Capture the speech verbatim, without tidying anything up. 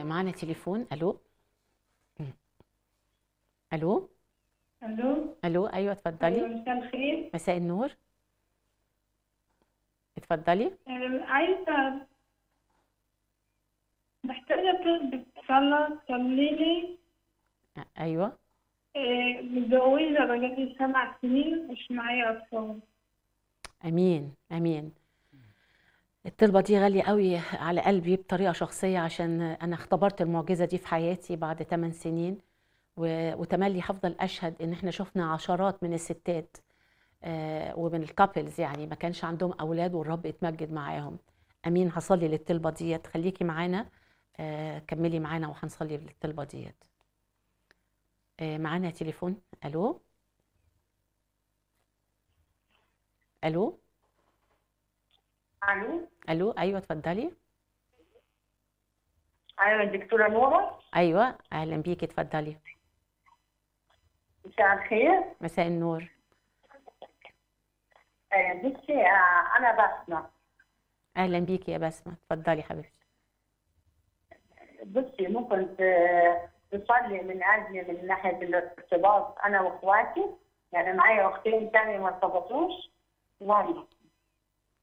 معانا تليفون. الو الو الو. الو ايوه اتفضلي. ايوه، مساء الخير. مساء النور، اتفضلي. آه، عايزه محتاجه طلب صلاة تصلي لي. ايوه آه، متجوزه بقالي سبع سنين، مش معايا اطفال. امين امين. الطلبة دي غالية قوي على قلبي بطريقة شخصية، عشان أنا اختبرت المعجزة دي في حياتي بعد ثمان سنين، و- وتملي هفضل أشهد إن إحنا شفنا عشرات من الستات آه، ومن الكابلز، يعني ما كانش عندهم أولاد والرب اتمجد معاهم. أمين. هصلي للطلبة ديت، خليكي معانا، آه، كملي معانا وهنصلي للطلبة ديت. آه، معانا تليفون. ألو ألو الو. ألو أيوة اتفضلي. ايوه الدكتوره نوره. أيوة أهلا بيكي، اتفضلي. مساء الخير. مساء النور. آه، بصي، آه، انا بسمة. أهلا بيكي يا بسمة، اتفضلي حبيبتي. بصي، ممكن ت- تصلي من اجلي من ناحيه الارتباط انا واخواتي، يعني معايا اختين تانية ما ارتبطوش وانا